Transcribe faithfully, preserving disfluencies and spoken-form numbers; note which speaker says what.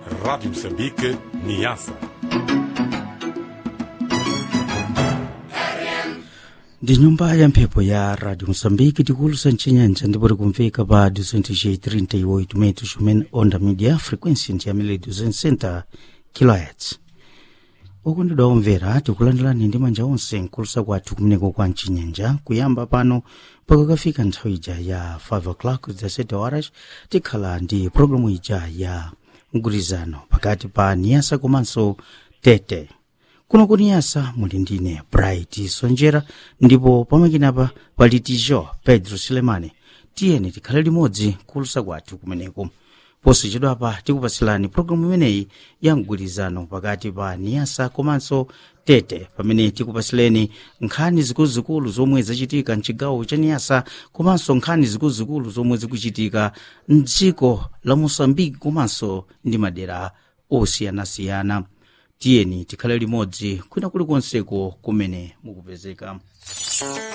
Speaker 1: Rádio Moçambique, Niassa.
Speaker 2: Ndi nyumba ya mphepo ya Radio Moçambique tikulusa ncinyanja ndipoti kumveka pa duzentos trinta e oito metros umene onda media frequency ndi yamile duzentos e sessenta kilohertz. Uku ndidawomvera tikulandirani ndi manja onse nkulusa kwathu kumeneko kwa ncinyanja kuyamba pano pakakafika nthawi ija ya five o'clock zasete horas tikhala ndi programu ija ya mgwirizano pakati pa Niassa komanso Tete. Kuno ku Niassa muli ndine Bright Sonjera ndipo pamakinapa pali Tijo Pedro Silemane. Tiyeni tikhale limodzi kulusa kwathu kumeneko. Posachedwapa tikupasilani programu imeneyi ya mgwirizano pakati pa Niassa komanso Tete pamene tikupasileni nkhani zikuluzikulu zomwe zachitika mchigawo cha Niassa komanso nkhani zikuluzikulu zomwe zikuchitika mdziko la Moçambique komanso ndi madera osiyanasiyana. Tiyeni tikhale limodzi kwina kulikonseko kumene mukupezeka.